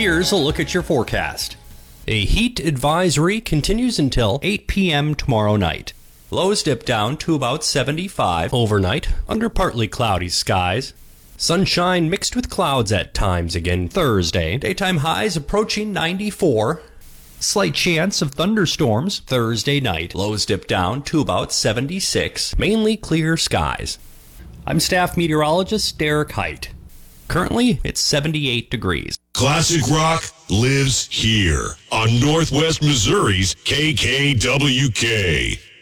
Here's a look at your forecast. A heat advisory continues until 8 p.m. tomorrow night. Lows dip down to about 75 overnight under partly cloudy skies. Sunshine mixed with clouds at times again Thursday. Daytime highs approaching 94. Slight chance of thunderstorms Thursday night. Lows dip down to about 76. Mainly clear skies. I'm staff meteorologist Derek Height. Currently, it's 78 degrees. Classic rock lives here on Northwest Missouri's KKWK.